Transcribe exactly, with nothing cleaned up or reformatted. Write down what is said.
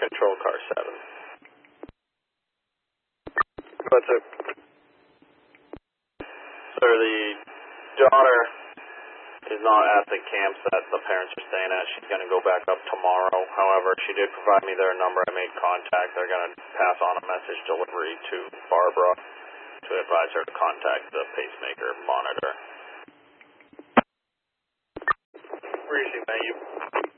Control Car seven. What's up? Sir, the daughter is not at the camp that the parents are staying at. She's going to go back up tomorrow. However, she did provide me their number. I made contact. They're going to pass on a message delivery to Barbara to advise her to contact the pacemaker monitor. Appreciate that. You.